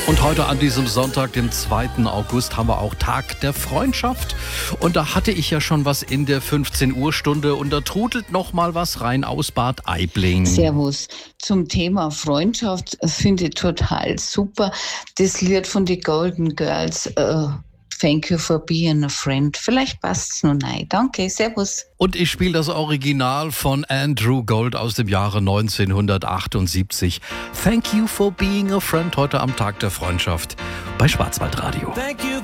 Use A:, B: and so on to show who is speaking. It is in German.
A: Und heute an diesem Sonntag, dem 2. August, haben wir auch Tag der Freundschaft. Und da hatte ich ja schon was in der 15 Uhr Stunde und da trudelt noch mal was rein aus Bad Aibling.
B: Servus. Zum Thema Freundschaft finde ich total super. Das Lied von den Golden Girls, Thank you for being a friend. Vielleicht passt's noch rein. Danke, servus.
A: Und ich spiele das Original von Andrew Gold aus dem Jahre 1978. Thank you for being a friend, heute am Tag der Freundschaft bei Schwarzwaldradio.
C: Thank you